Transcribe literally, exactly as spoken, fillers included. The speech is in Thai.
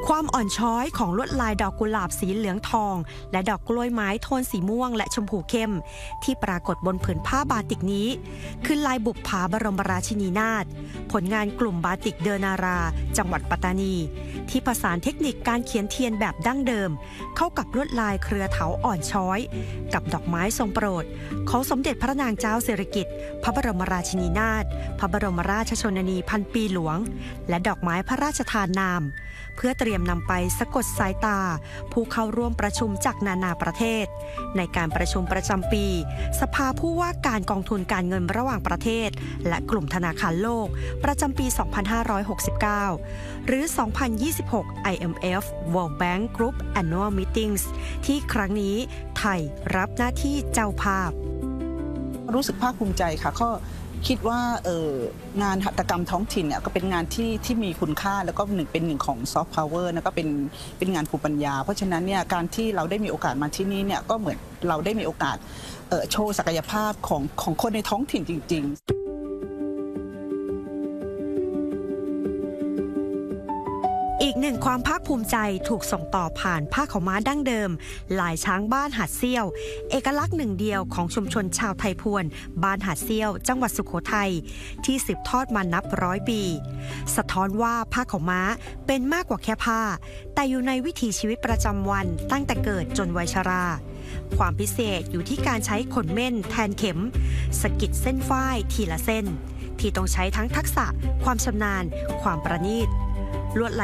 ความอ่อนช้อยของลวดลายดอกกุหลาบสีเหลืองทองและดอกกล้วยไม้โทนสีม่วงและชมพูเข้มที่ปรากฏบนผืนผ้าบาติกนี้คือลายบุปผาบรมราชินีนาถผลงานกลุ่มบาติกเดอนาราจังหวัดปัตตานีที่ผสานเทคนิคการเขียนเทียนแบบดั้งเดิมเข้ากับลวดลายเครือเถาอ่อนช้อยกับดอกไม้ทรงโปรดของสมเด็จพระนางเจ้าสิริกิติ์พระบรมราชินีนาถพระบรมราชชนนีพันปีหลวงและดอกไม้พระราชทานนามเพื่อเตรียมนำไปสะกดสายตาผู้เข้าร่วมประชุมจากนานาประเทศในการประชุมประจำปีสภาผู้ว่าการกองทุนการเงินระหว่างประเทศและกลุ่มธนาคารโลกประจำปี สองพันห้าร้อยหกสิบเก้า หรือ สองพันยี่สิบหก ไอ เอ็ม เอฟ World Bank Group Annual Meetings ที่ครั้งนี้ไทยรับหน้าที่เจ้าภาพรู้สึกภาคภูมิใจค่ะก็คิดว่าเอองานหัตถกรรมท้องถิ่นเนี่ยก็เป็นงานที่ที่มีคุณค่าแล้วก็หนึ่งเป็นหนึ่งของซอฟต์พาวเวอร์แล้วก็เป็นเป็นงานภูมิปัญญาเพราะฉะนั้นเนี่ยการที่เราได้มีโอกาสมาที่นี่เนี่ยก็เหมือนเราได้มีโอกาสเอ่อโชว์ศักยภาพของของคนในท้องถิ่นจริงๆอีกหนึ่งความภาคภูมิใจถูกส่งต่อผ่านผ้าขาวม้าดั้งเดิมลายช้างบ้านหาดเซี่ยวเอกลักษณ์หนึ่งเดียวของชุมชนชาวไทยพวนบ้านหาดเซี่ยวจังหวัดสุโขทัยที่สืบทอดมานับร้อยปีสะท้อนว่าผ้าขาวม้าเป็นมากกว่าแค่ผ้าแต่อยู่ในวิถีชีวิตประจำวันตั้งแต่เกิดจนวัยชราความพิเศษอยู่ที่การใช้ขนเม่นแทนเข็มสะกิดเส้นฝ้ายทีละเส้นที่ต้องใช้ทั้งทักษะความชำนาญความประณีตลวดลาย